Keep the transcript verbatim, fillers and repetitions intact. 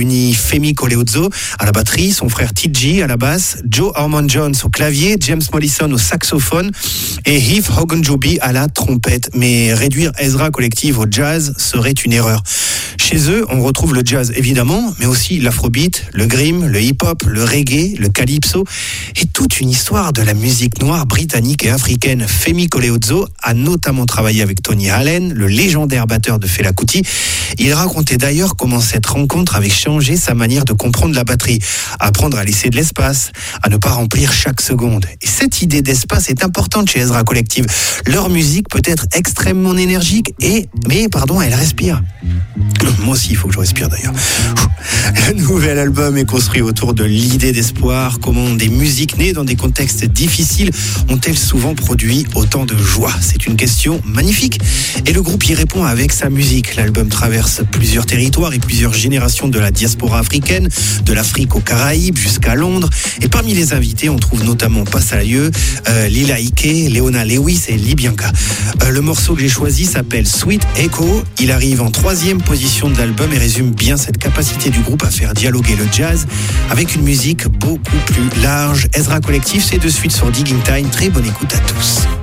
Uni Femi Koleozo à la batterie, son frère T G à la basse, Joe Harmon Jones au clavier, James Mollison au saxophone et Heath Ogunjobi à la trompette. Mais réduire Ezra Collective au jazz serait une erreur. Chez eux, on retrouve le jazz évidemment, mais aussi l'afrobeat, le grime, le hip-hop, le reggae, le calypso et toute une histoire de la musique noire britannique et africaine. Femi Koleozo a notamment travaillé avec Tony Allen, le légendaire batteur de Fela Kuti. Il racontait d'ailleurs comment cette rencontre avait changé sa manière de comprendre la batterie, à apprendre à laisser de l'espace, à ne pas remplir chaque seconde. Et cette idée d'espace est importante chez Ezra Collective. Leur musique peut être extrêmement énergique et, mais pardon, elle respire. Moi aussi, il faut que je respire d'ailleurs. Le nouvel album est construit autour de l'idée d'espoir. Comment des musiques nées dans des contextes difficiles ont-elles souvent produit autant de joie? C'est une question magnifique. Et le groupe y répond avec sa musique. L'album traverse plusieurs territoires et plusieurs générations de la diaspora africaine, de l'Afrique aux Caraïbes jusqu'à Londres. Et parmi les invités, on trouve notamment Passalieu, euh, Lila Ike, Leona Lewis et Libianca. Euh, le morceau que j'ai choisi s'appelle Sweet Echo. Il arrive en troisième position de l'album et résume bien cette capacité du groupe à faire dialoguer le jazz avec une musique beaucoup plus large. Ezra Collective, c'est de suite sur Digging Time. Très bonne écoute à tous.